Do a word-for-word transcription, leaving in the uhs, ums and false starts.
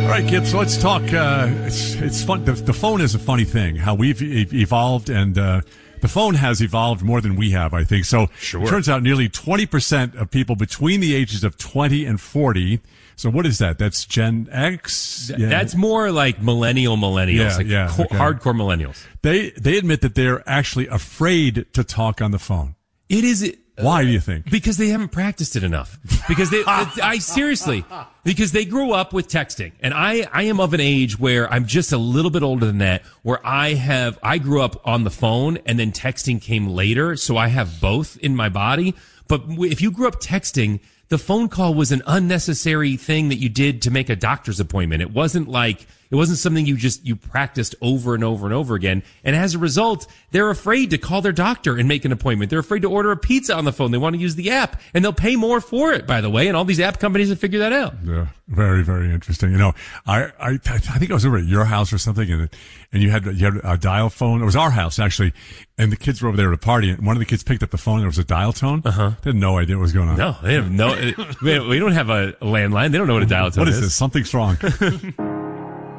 right, kids, so let's talk. Uh, it's it's fun. The, the phone is a funny thing, how we've e- evolved, and uh, the phone has evolved more than we have, I think. So Sure. it turns out nearly twenty percent of people between the ages of twenty and forty. So what is that? That's Gen X? Yeah. That's more like millennial millennials, Yeah, like yeah, co- okay. hardcore millennials. They they admit that they're actually afraid to talk on the phone. It is. Why do you think? Because they haven't practiced it enough. Because they, I seriously, because they grew up with texting. And I, I am of an age where I'm just a little bit older than that, where I have, I grew up on the phone and then texting came later. So I have both in my body. But if you grew up texting, the phone call was an unnecessary thing that you did to make a doctor's appointment. It wasn't like, it wasn't something you just, you practiced over and over and over again. And as a result, they're afraid to call their doctor and make an appointment. They're afraid to order a pizza on the phone. They want to use the app, and they'll pay more for it, by the way. And all these app companies have figured that out. Yeah, very, very interesting. You know, I, I, I think I was over at your house or something, and and you had you had a dial phone. It was our house actually, and the kids were over there at a party, and one of the kids picked up the phone. And there was a dial tone. Uh huh. They had no idea what was going on. No, they have no. we don't have a landline. They don't know what a dial tone What is. is this? Something's wrong.